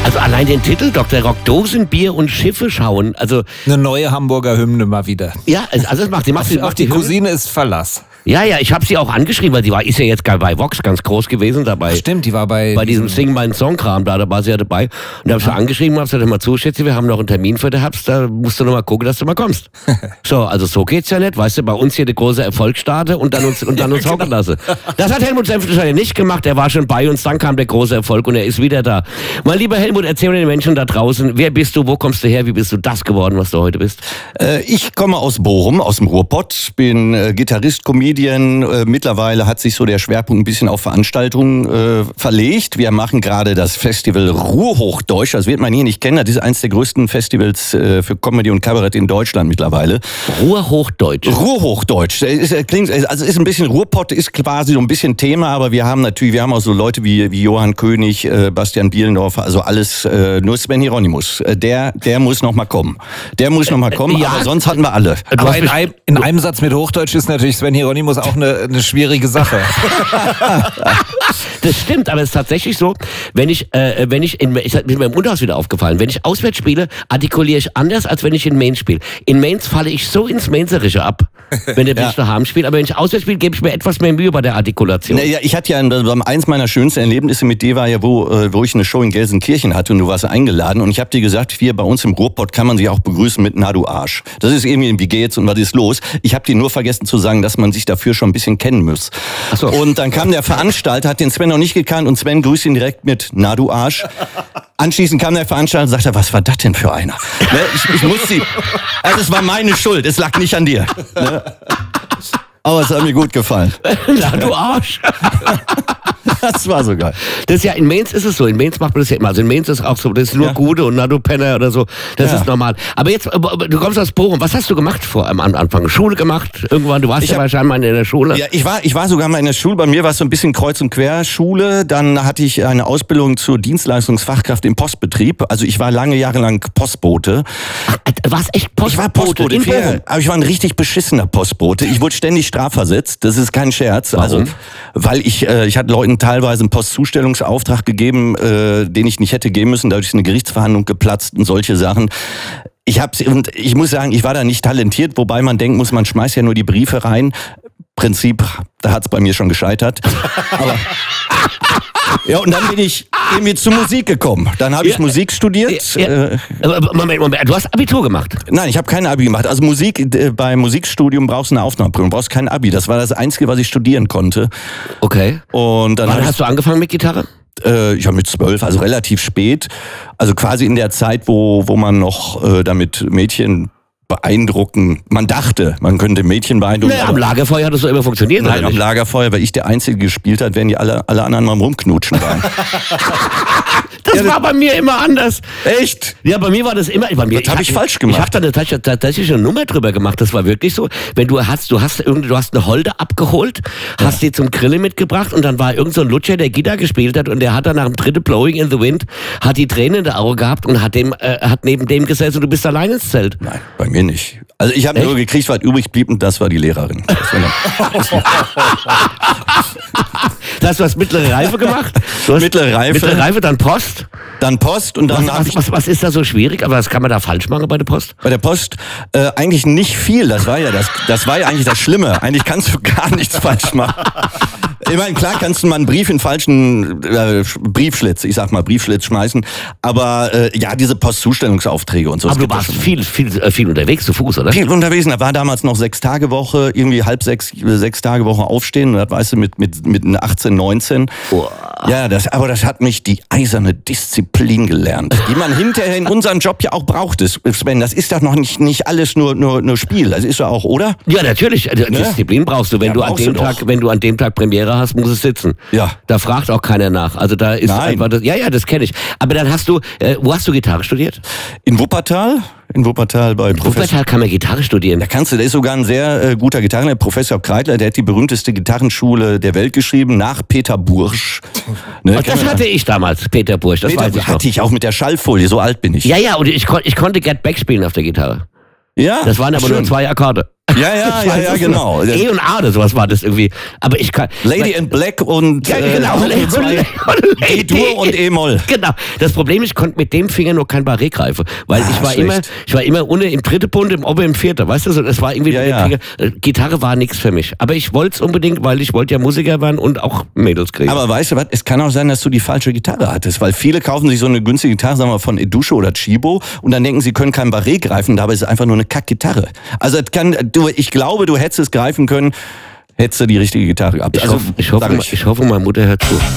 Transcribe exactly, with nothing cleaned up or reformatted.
Also allein den Titel Doktor Rock, Dosenbier und Schiffe schauen. Also eine neue Hamburger Hymne mal wieder. Ja, also das macht die macht, auf, macht auf die, die Cousine ist Verlass. Ja, ja, ich habe sie auch angeschrieben, weil sie war, ist ja jetzt bei Vox ganz groß gewesen dabei. Ach stimmt, die war bei... Bei diesem Sing meinen Song-Kram, da, da war sie ja dabei. Und da habe ich sie angeschrieben und habe gesagt, hör mal zu, Schätze, wir haben noch einen Termin für den Herbst, da musst du noch mal gucken, dass du mal kommst. So, also so geht's ja nicht, weißt du, bei uns hier der große Erfolg starte und dann uns, und dann uns hocken lasse. Das hat Helmut Senftensteiner nicht gemacht, er war schon bei uns, dann kam der große Erfolg und er ist wieder da. Mein lieber Helmut, erzähl mir den Menschen da draußen, wer bist du, wo kommst du her, wie bist du das geworden, was du heute bist? Äh, ich komme aus Bochum, aus dem Ruhrpott, bin äh, Gitarrist, Comedian, äh, mittlerweile hat sich so der Schwerpunkt ein bisschen auf Veranstaltungen äh, verlegt. Wir machen gerade das Festival Ruhrhochdeutsch. Das wird man hier nicht kennen. Das ist eines der größten Festivals äh, für Comedy und Kabarett in Deutschland mittlerweile. Ruhrhochdeutsch? Ruhrhochdeutsch. Ist, klingt, also ist ein bisschen, Ruhrpott ist quasi so ein bisschen Thema, aber wir haben natürlich, wir haben auch so Leute wie, wie Johann König, äh, Bastian Bielendorfer, also alles, äh, nur Sven Hieronymus. Äh, der, der muss noch mal kommen. Der muss noch mal kommen, ja, aber sonst hatten wir alle. Aber in einem, in einem Satz mit Hochdeutsch ist natürlich Sven Hieronymus auch eine, eine schwierige Sache. Das stimmt, aber es ist tatsächlich so, wenn ich, äh, wenn ich, in, ich bin mir im Unterhaus wieder aufgefallen, wenn ich auswärts spiele, artikuliere ich anders, als wenn ich in Mainz spiele. In Mainz falle ich so ins Mainzerische ab, wenn der Ja. Bisch daheim spielt, aber wenn ich auswärts spiele, gebe ich mir etwas mehr Mühe bei der Artikulation. Naja, ich hatte ja, eins meiner schönsten Erlebnisse mit dir war ja, wo, äh, wo ich eine Show in Gelsenkirchen hatte und du warst eingeladen und ich habe dir gesagt, hier bei uns im Ruhrpott kann man sich auch begrüßen mit Na du Arsch. Das ist irgendwie, wie geht's und was ist los? Ich habe dir nur vergessen zu sagen, dass man sich dafür schon ein bisschen kennen muss. Ach so. Und dann kam der Veranstalter, hat den Sven noch nicht gekannt und Sven grüßt ihn direkt mit Na du Arsch. Anschließend kam der Veranstalter und sagte, was war das denn für einer? Ne? Ich, ich musste, also es war meine Schuld, es lag nicht an dir. Ne? Aber es hat mir gut gefallen. Na du Arsch. Das war so geil. Das ist ja, in Mainz ist es so, in Mainz macht man das ja immer. Also in Mainz ist auch so, das ist nur Ja. Gude und Na du Penner oder so, das Ja. ist normal. Aber jetzt, äh, du kommst aus Bochum, was hast du gemacht vor am Anfang? Schule gemacht? Irgendwann, du warst Ich ja hab- wahrscheinlich mal in der Schule. Ja, ich war, ich war sogar mal in der Schule. Bei mir war es so ein bisschen Kreuz- und Querschule. Dann hatte ich eine Ausbildung zur Dienstleistungsfachkraft im Postbetrieb. Also ich war lange Jahre lang Postbote. Ach, du warst echt Postbote Ich war Postbote, in vier- Bochum. aber ich war ein richtig beschissener Postbote. Ich wurde ständig strafversetzt. Das ist kein Scherz. Warum? Also, weil ich, äh, ich hatte Leuten teilweise einen Postzustellungsauftrag gegeben, äh, den ich nicht hätte geben müssen. Dadurch ist eine Gerichtsverhandlung geplatzt und solche Sachen. Ich hab's, und ich muss sagen, ich war da nicht talentiert, wobei man denken muss, man schmeißt ja nur die Briefe rein. Prinzip, da hat's bei mir schon gescheitert. Aber ja, und dann bin ich irgendwie zur Musik gekommen. Dann habe ich Ja. Musik studiert. Ja. Äh, Aber Moment, Moment, du hast Abitur gemacht. Nein, ich habe kein Abi gemacht. Also Musik, äh, beim Musikstudium brauchst du eine Aufnahmeprüfung, brauchst kein Abi. Das war das Einzige, was ich studieren konnte. Okay. Und dann Wann hab hast du angefangen mit Gitarre? ich, äh, ich war mit zwölf, also relativ spät. Also quasi in der Zeit, wo, wo man noch äh, damit Mädchen beeindrucken, man dachte, man könnte Mädchen beeindrucken. Naja, am aber- Lagerfeuer hat das so immer funktioniert, Nein, oder am nicht? Lagerfeuer, weil ich der Einzige gespielt hat, während die alle, alle anderen mal am Rumknutschen waren. Das war bei mir immer anders. Echt? Ja, bei mir war das immer. Bei mir, Was hab ich falsch gemacht? Ich habe da eine tatsächlich tatsächlich eine Nummer drüber gemacht. Das war wirklich so. Wenn du hast, du hast irgendwie, du hast eine Holde abgeholt, hast die zum Grillen mitgebracht und dann war irgend so ein Lutscher, der Gitarre gespielt hat und der hat dann nach dem dritten Blowing in the Wind hat die Tränen in der Auge gehabt und hat dem, äh, hat neben dem gesessen und du bist allein ins Zelt. Nein, bei mir nicht. Also ich habe Echt? nur gekriegt, was übrig blieb und das war die Lehrerin. Das war dann- Das hast du hast mittlere Reife gemacht. Du hast Mittlere Reife. Mittlere Reife, dann Post. Dann Post und dann Was, habe was, ich was, was ist da so schwierig? Aber was kann man da falsch machen bei der Post? bei der Post äh, eigentlich nicht viel. Das war ja das, das war ja eigentlich das Schlimme. Eigentlich kannst du gar nichts falsch machen. Ich meine, klar kannst du mal einen Brief in den falschen äh, Briefschlitz, ich sag mal Briefschlitz schmeißen, aber äh, ja, diese Postzustellungsaufträge und so. Aber es du gibt das warst schon. viel, viel, äh, viel unterwegs zu Fuß, oder? Viel unterwegs. Da war damals noch sechs Tage Woche, irgendwie halb sechs, sechs Tage Woche aufstehen. Und das weißt du mit mit mit achtzehn, neunzehn. Boah. Ja, das, aber das hat mich die eiserne Disziplin gelernt, die man hinterher in unserem Job ja auch braucht, Sven. Das ist doch noch nicht nicht alles nur nur nur Spiel. Das ist ja auch, oder? Ja, natürlich. Also, Disziplin brauchst du. Wenn Ja, du an brauchst dem du Tag, doch. wenn du an dem Tag Premiere hast, muss es sitzen. Ja. Da fragt auch keiner nach. Also da ist Nein. einfach das. Ja, ja, das kenne ich. Aber dann hast du, äh, wo hast du Gitarre studiert? In Wuppertal, in Wuppertal bei In Professor. Wuppertal kann man Gitarre studieren. Da kannst du, der ist sogar ein sehr äh, guter Gitarrenlehrer, Professor Kreitler, der hat die berühmteste Gitarrenschule der Welt geschrieben, nach Peter Bursch. Ne, Und das hatte ich damals, Peter Bursch. Das Peter weiß ich Bursch noch. hatte ich auch mit der Schallfolie, so alt bin ich. Ja, ja, und ich, kon ich konnte Get Back spielen auf der Gitarre. Ja, Das waren aber schön. nur zwei Akkorde. Ja, ja, ja, ja, genau. E und A oder sowas war das irgendwie. Aber ich kann. Lady in Black und Ja, genau. äh, Lady- zwei E-Dur und E-Moll. Genau. Das Problem ist, ich konnte mit dem Finger nur kein Barré greifen, weil Ah, ich war schlecht. immer, ich war immer unten im dritten Bund, im Ober im vierten, weißt du, so, das war irgendwie Ja, mit dem ja. Finger. Äh, Gitarre war nichts für mich. Aber ich wollte es unbedingt, weil ich wollte ja Musiker werden und auch Mädels kriegen. Aber weißt du was, es kann auch sein, dass du die falsche Gitarre hattest, weil viele kaufen sich so eine günstige Gitarre, sagen wir von Edusho oder Chibo und dann denken, sie können kein Barré greifen, dabei ist es einfach nur eine Kackgitarre. Also es kann, du, ich glaube, du hättest es greifen können, hättest du die richtige Gitarre gehabt. ich, Also, hoffe, ich, hoffe, sag mal- ich hoffe, meine Mutter hört zu.